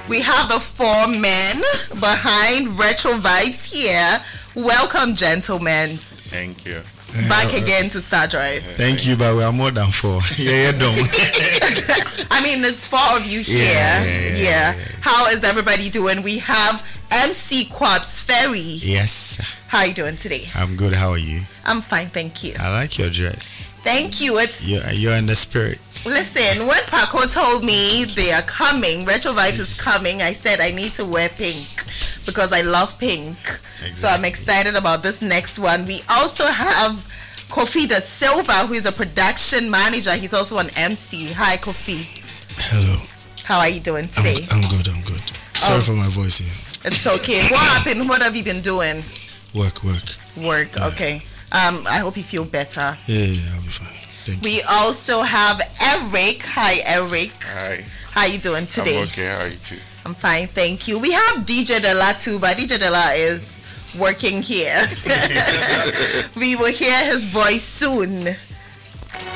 We have the 4 men behind Retro Vibes here. Welcome, gentlemen. Thank you. Back again to Star Drive. Thank you, but we are more than 4. Yeah, don't. I mean, it's 4 of you here. Yeah. How is everybody doing? We have MC Quabs Ferry. Yes. How are you doing today? I'm good. How are you? I'm fine, thank you. I like your dress. Thank you. You're in the spirit. Listen, when Paco told me they are coming, Retro Vibes is coming, I said I need to wear pink because I love pink. Exactly. So I'm excited about this next one. We also have Kofi Da Silva, who is a production manager. He's also an MC. Hi, Kofi. Hello. How are you doing today? I'm good. Sorry for my voice here. It's okay. What happened? What have you been doing? Work. Okay. I hope you feel better. Yeah, I'll be fine. Thank you. We also have Eric. Hi, Eric. Hi. How you doing today? I'm okay. How are you too? I'm fine, thank you. We have DJ Della too, but DJ Della is working here. We will hear his voice soon.